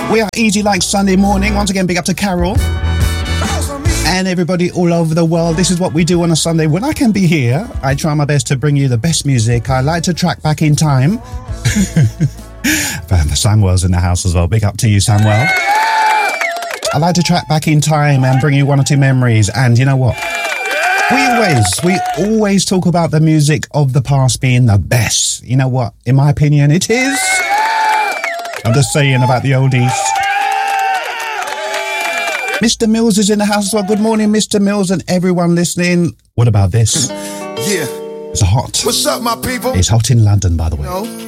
We are easy like Sunday morning. Once again, big up to Carol and everybody all over the world. This is what we do on a Sunday. When I can be here, I try my best to bring you the best music. I like to track back in time. Samuel's in the house as well. Big up to you, Samuel. I like to track back in time and bring you one or two memories. And you know what? We always talk about the music of the past being the best. You know what? In my opinion, it is. I'm just saying about the oldies. Mr. Mills is in the house as well. Good morning, Mr. Mills, and everyone listening. What about this? Yeah. It's hot. What's up, my people? It's hot in London, by the way. No.